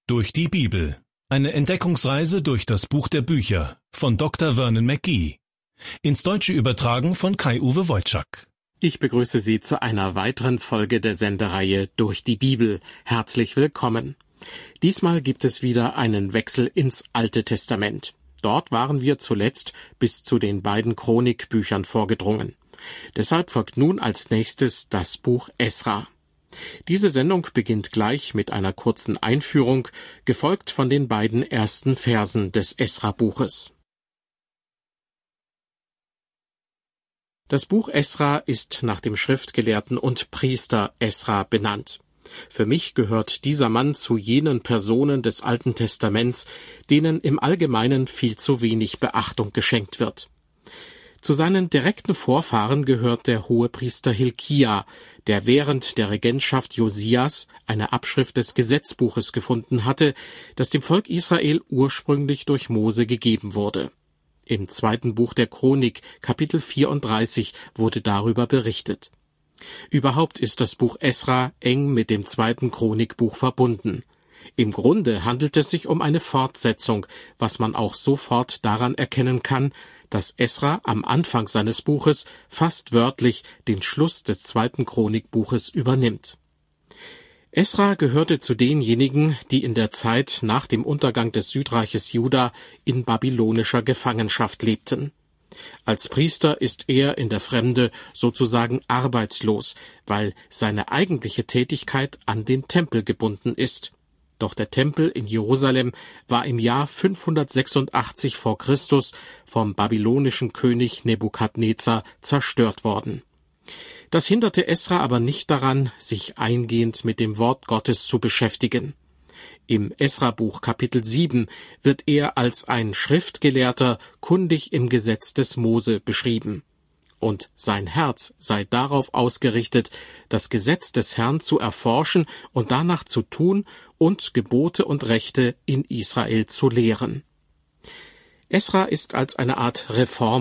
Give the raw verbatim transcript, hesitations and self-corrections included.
Durch die Bibel. Eine Entdeckungsreise durch das Buch der Bücher von Doktor Vernon McGee. Ins Deutsche übertragen von Kai-Uwe Wojczak. Ich begrüße Sie zu einer weiteren Folge der Sendereihe Durch die Bibel. Herzlich willkommen. Diesmal gibt es wieder einen Wechsel ins Alte Testament. Dort waren wir zuletzt bis zu den beiden Chronikbüchern vorgedrungen. Deshalb folgt nun als nächstes das Buch Esra. Diese Sendung beginnt gleich mit einer kurzen Einführung, gefolgt von den beiden ersten Versen des Esra-Buches. Das Buch Esra ist nach dem Schriftgelehrten und Priester Esra benannt. Für mich gehört dieser Mann zu jenen Personen des Alten Testaments, denen im Allgemeinen viel zu wenig Beachtung geschenkt wird. Zu seinen direkten Vorfahren gehört der Hohepriester Hilkia, der während der Regentschaft Josias eine Abschrift des Gesetzbuches gefunden hatte, das dem Volk Israel ursprünglich durch Mose gegeben wurde. Im zweiten Buch der Chronik, Kapitel vierunddreißig, wurde darüber berichtet. Überhaupt ist das Buch Esra eng mit dem zweiten Chronikbuch verbunden. Im Grunde handelt es sich um eine Fortsetzung, was man auch sofort daran erkennen kann, dass Esra am Anfang seines Buches fast wörtlich den Schluss des zweiten Chronikbuches übernimmt. Esra gehörte zu denjenigen, die in der Zeit nach dem Untergang des Südreiches Juda in babylonischer Gefangenschaft lebten. Als Priester ist er in der Fremde sozusagen arbeitslos, weil seine eigentliche Tätigkeit an den Tempel gebunden ist. Doch der Tempel in Jerusalem war im Jahr fünfhundertsechsundachtzig vor Christus vom babylonischen König Nebukadnezar zerstört worden. Das hinderte Esra aber nicht daran, sich eingehend mit dem Wort Gottes zu beschäftigen. Im Esra-Buch Kapitel sieben wird er als ein Schriftgelehrter kundig im Gesetz des Mose beschrieben. Und sein Herz sei darauf ausgerichtet, das Gesetz des Herrn zu erforschen und danach zu tun und Gebote und Rechte in Israel zu lehren. Esra ist als eine Art Reform